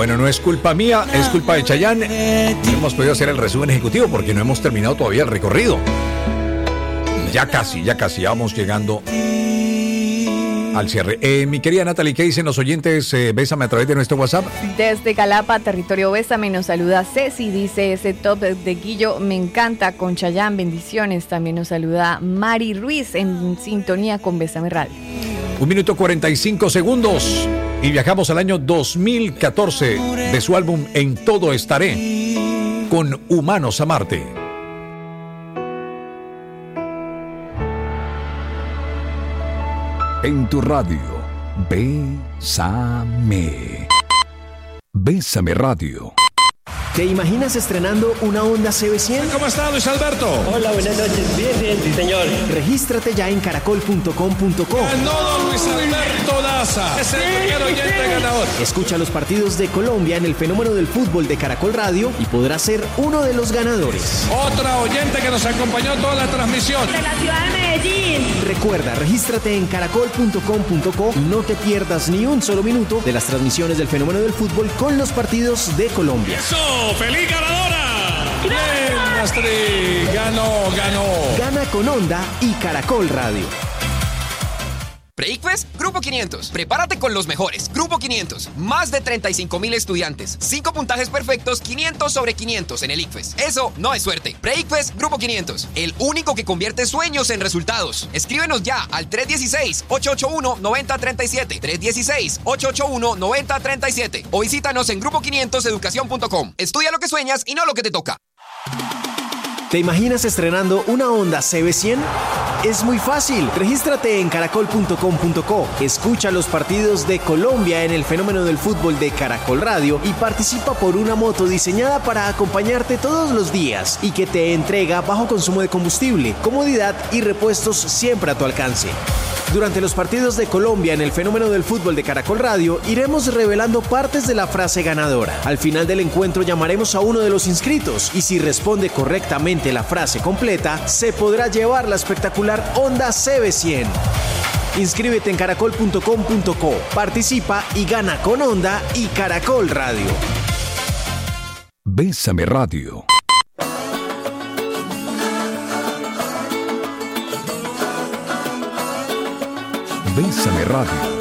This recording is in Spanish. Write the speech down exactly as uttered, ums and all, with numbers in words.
Bueno, no es culpa mía, es culpa de Chayanne. No hemos podido hacer el resumen ejecutivo porque no hemos terminado todavía el recorrido. Ya casi, ya casi, vamos llegando al cierre. Eh, mi querida Natalie, ¿qué dicen los oyentes? Eh, bésame a través de nuestro WhatsApp. Desde Calapa, territorio Bésame, nos saluda Ceci, dice ese top de Guillo, me encanta, con Chayanne, bendiciones. También nos saluda Mari Ruiz, en sintonía con Bésame Radio. Un minuto cuarenta y cinco segundos y viajamos al año dos mil catorce de su álbum En Todo Estaré, con Humanos a Marte. En tu radio, Bésame. Bésame Radio. ¿Te imaginas estrenando una Honda C B cien? ¿Cómo está, Luis Alberto? Hola, buenas noches. Bien, bien, sí, señor. Regístrate ya en caracol punto com punto co. Ganó Luis Alberto Daza. Es el primer oyente ganador. Escucha los partidos de Colombia en el fenómeno del fútbol de Caracol Radio y podrás ser uno de los ganadores. Otra oyente que nos acompañó toda la transmisión. De la ciudad de Medellín. Recuerda, regístrate en caracol punto com punto co y no te pierdas ni un solo minuto de las transmisiones del fenómeno del fútbol con los partidos de Colombia. ¡Eso! ¡Feliz ganadora! ¡Bien, Astrid! ¡Ganó, ganó! Gana con Honda y Caracol Radio. Pre-ICFES, Grupo quinientos. Prepárate con los mejores. Grupo quinientos. Más de treinta y cinco mil estudiantes. cinco puntajes perfectos, quinientos sobre quinientos en el ICFES. Eso no es suerte. Pre-ICFES, Grupo quinientos. El único que convierte sueños en resultados. Escríbenos ya al tres uno seis, ocho ocho uno, nueve cero tres siete. tres uno seis, ocho ocho uno, nueve cero tres siete. O visítanos en grupo quinientos educación punto com. Estudia lo que sueñas y no lo que te toca. ¿Te imaginas estrenando una Honda C B cien? Es muy fácil. Regístrate en caracol punto com punto co. Escucha los partidos de Colombia en el fenómeno del fútbol de Caracol Radio y participa por una moto diseñada para acompañarte todos los días y que te entrega bajo consumo de combustible, comodidad y repuestos siempre a tu alcance. Durante los partidos de Colombia en el fenómeno del fútbol de Caracol Radio, iremos revelando partes de la frase ganadora. Al final del encuentro llamaremos a uno de los inscritos y si responde correctamente la frase completa, se podrá llevar la espectacular Honda C B cien. Inscríbete en caracol punto com punto co, participa y gana con Honda y Caracol Radio. Bésame Radio. Bésame Radio.